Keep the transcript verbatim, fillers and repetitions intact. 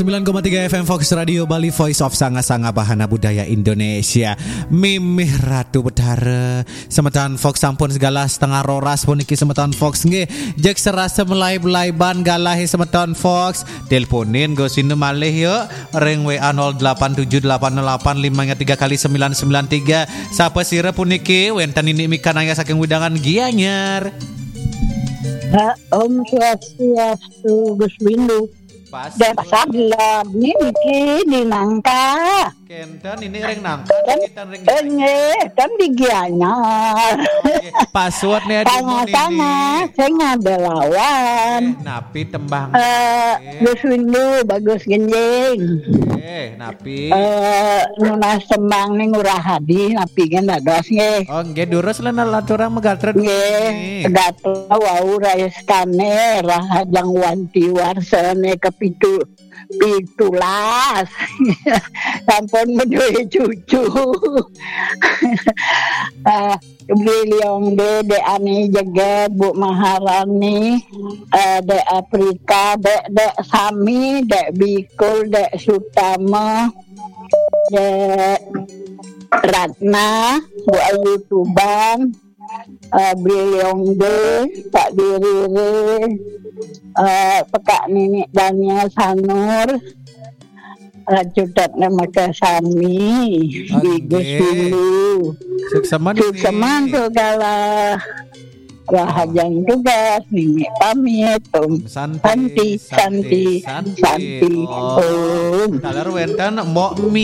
sembilan koma tiga F M Fox Radio Bali, Voice of Sanga-Sanga Bahana Budaya Indonesia. Mimih Ratu Bedara semetan Fox sampun segala setengah roras puniki semetan Fox nggih. Jek serasa melai-belai ban galahi semetan Fox. Teleponin go sinu malih yuk. Ring W A nol delapan tujuh delapan delapan lima tiga kali sembilan sembilan tiga. Sapa sira puniki wenten ini mikan aya saking widangan gianyar. Ha, Om Swastiastu Gus Windu. Pas. Dan sabla niki di nangka. Kenten ini ring nangka kita ring. Enggak, kan di Gianyar. Password nih di Tanga-tanga, saya ngada lawan. Eh, napi tembang. Eh, Gus Windu bagus genjing. Eh, napi. Eh, nuna sembang ning urahadi napi kan dados nggih. Oh, nggih durus lah laturang megatra. Nggih, gato wau raestane rahajang wanti warsane kepitu pitulas. Sampun meduwe cucu. Eh, Beliong de de ani jaga Bu Maharani, eh, de Afrika, de de Sami, de Bikul, de Sutama, de Ratna, Bu Ayu Tuban, uh, Beliong de Pak Diriri, uh, Pekak Nini Daniel Sanur, uh, Cutat nama Sami, di Gus Windu. Sukseman Sukseman segala rahajang tugas Nini pamit Om Santi Santi Santi Santi Om. Om. Talar wenten mbok mi